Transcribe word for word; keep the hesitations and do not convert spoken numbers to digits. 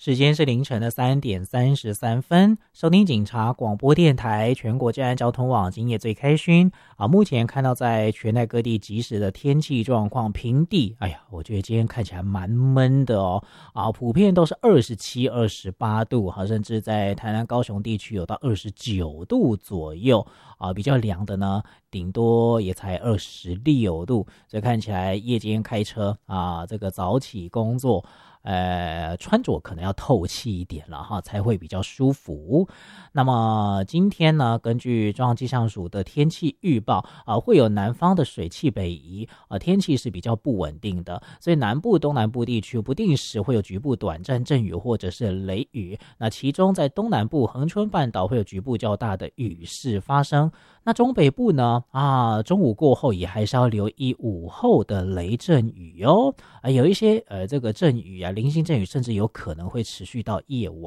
时间是凌晨的三点三十三分，收听警察广播电台全国治安交通网，今夜最开心啊！目前看到在全台各地即时的天气状况，平地，哎呀，我觉得今天看起来蛮闷的哦啊，普遍都是二十七、二十八度，哈，甚至在台南、高雄地区有到二十九度左右啊，比较凉的呢，顶多也才二十六度，所以看起来夜间开车啊，这个早起工作。呃，穿着可能要透气一点了哈，才会比较舒服。那么今天呢，根据中央气象署的天气预报啊、呃，会有南方的水汽北移啊、呃，天气是比较不稳定的，所以南部、东南部地区不定时会有局部短暂阵雨或者是雷雨。那其中在东南部恒春半岛会有局部较大的雨势发生。那中北部呢啊，中午过后也还是要留意午后的雷阵雨哦。啊，有一些呃这个阵雨啊，零星阵雨甚至有可能会持续到夜晚。